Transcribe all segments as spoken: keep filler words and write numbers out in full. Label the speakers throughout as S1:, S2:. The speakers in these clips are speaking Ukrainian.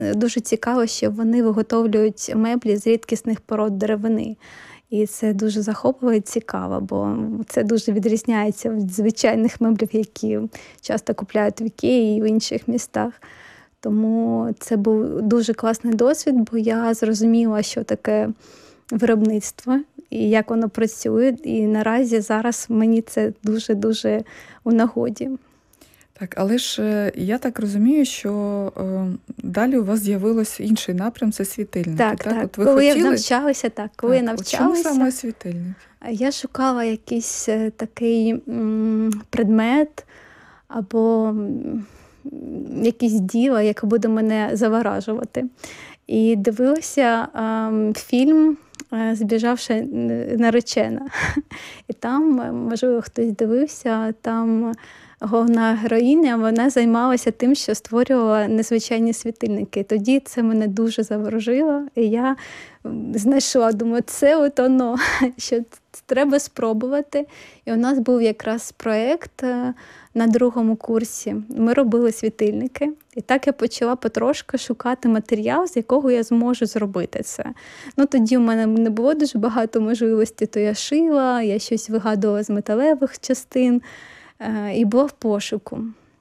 S1: дуже цікаво, що вони виготовлюють меблі з рідкісних пород деревини. І це дуже захопливо і цікаво, бо це дуже відрізняється від звичайних меблів, які часто купляють в Ікеї і в інших містах. Тому це був дуже класний досвід, бо я зрозуміла, що таке виробництво і як воно працює. І наразі зараз мені це дуже-дуже у нагоді.
S2: Так, але ж я так розумію, що е, далі у вас з'явилось інший напрям – це світильники.
S1: Так,
S2: так.
S1: так.
S2: От ви
S1: коли
S2: хотіли...
S1: я навчалася, так. Коли
S2: так,
S1: я навчалася,
S2: от чому саме світильники?
S1: Я шукала якийсь такий м, предмет або м, якесь діло, яке буде мене заворажувати. І дивилася ем, фільм «Збіжавша наречена». І там, можливо, хтось дивився, там головна героїня, вона займалася тим, що створювала незвичайні світильники. Тоді це мене дуже заворожило, і я знайшла, думаю, це от воно, що треба спробувати. І у нас був якраз проєкт на другому курсі. Ми робили світильники. І так я почала потрошки шукати матеріал, з якого я зможу зробити це. Ну, тоді у мене не було дуже багато можливостей, то я шила, я щось вигадувала з металевих частин. І була в пошуку.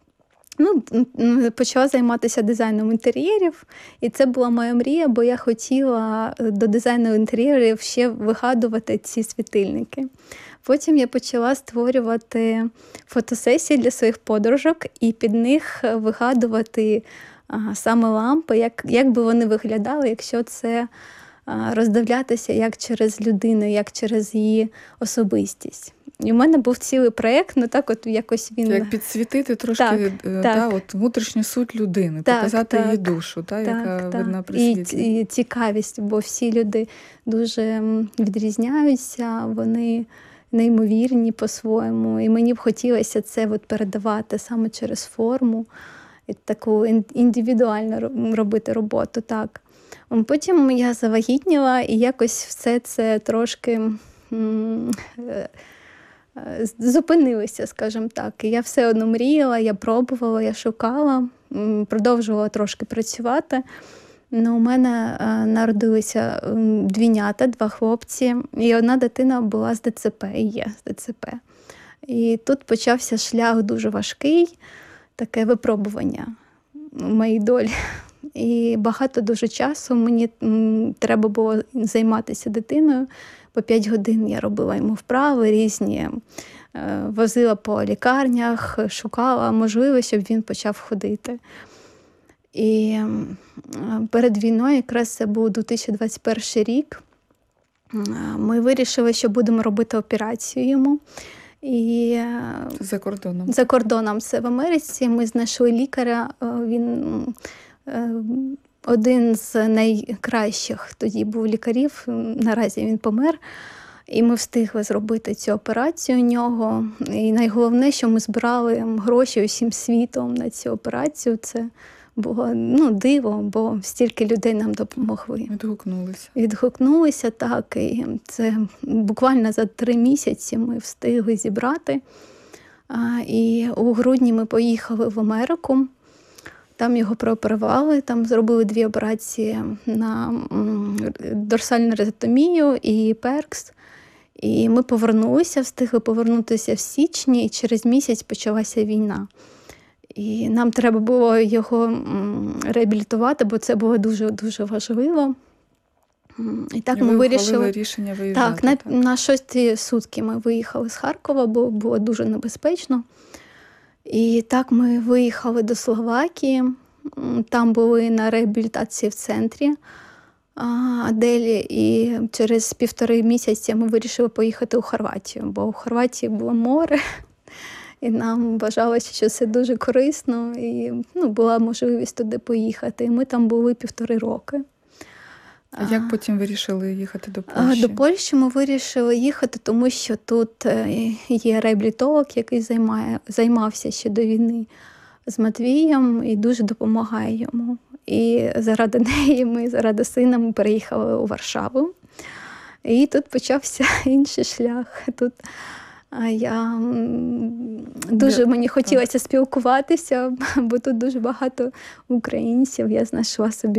S1: Ну, почала займатися дизайном інтер'єрів, і це була моя мрія, бо я хотіла до дизайну інтер'єрів ще вигадувати ці світильники. Потім я почала створювати фотосесії для своїх подружок і під них вигадувати а, саме лампи, як, як би вони виглядали, якщо це а, роздивлятися як через людину, як через її особистість. І в мене був цілий проєкт, ну так от якось він...
S2: Як підсвітити трошки
S1: так,
S2: та,
S1: так.
S2: От, внутрішню суть людини,
S1: так,
S2: показати
S1: так,
S2: її душу, та,
S1: так,
S2: яка
S1: так.
S2: видна при світлі.
S1: І, і цікавість, бо всі люди дуже відрізняються, вони неймовірні по-своєму. І мені б хотілося це от передавати саме через форму, і таку індивідуально робити роботу. Так. Потім я завагітніла, і якось все це трошки... М- зупинилися, скажімо так. І я все одно мріяла, я пробувала, я шукала, продовжувала трошки працювати. Но у мене народилися двійнята, два хлопці, і одна дитина була з ДЦП, і є з ДЦП. І тут почався шлях дуже важкий, таке випробування в моїй долі. І багато дуже часу мені треба було займатися дитиною. По п'ять годин я робила йому вправи різні, возила по лікарнях, шукала можливість, щоб він почав ходити. І перед війною, якраз це був дві тисячі двадцять перший рік, ми вирішили, що будемо робити операцію йому. І
S2: за кордоном.
S1: За кордоном, це в Америці. Ми знайшли лікаря, він один з найкращих тоді був лікарів, наразі він помер. І ми встигли зробити цю операцію у нього. І найголовніше, що ми збирали гроші усім світом на цю операцію. Це було ну, диво, бо стільки людей нам допомогли.
S2: Відгукнулися.
S1: Відгукнулися, так. І це буквально за три місяці ми встигли зібрати. І у грудні ми поїхали в Америку. Там його прооперували, там зробили дві операції на дорсальну резектомію і перкс. І ми повернулися, встигли повернутися в січні, і через місяць почалася війна. І нам треба було його реабілітувати, бо це було дуже-дуже важливо. І так
S2: і
S1: ми
S2: ви
S1: вирішили
S2: рішення виїжджати.
S1: Так, на, так, на шості сутки ми виїхали з Харкова, бо було дуже небезпечно. І так ми виїхали до Словакії, там були на реабілітації в центрі Аделі, і через півтори місяці ми вирішили поїхати у Хорватію, бо у Хорватії було море, і нам вважалося, що це дуже корисно, і ну, була можливість туди поїхати. І ми там були півтори роки.
S2: А як потім вирішили їхати до Польщі?
S1: До Польщі ми вирішили їхати, тому що тут є реабілітолог, який займає, займався ще до війни з Матвієм і дуже допомагає йому. І заради неї ми, заради сина, ми переїхали у Варшаву. І тут почався інший шлях. Тут А я дуже мені хотілося спілкуватися, бо тут дуже багато українців. Я знайшла собі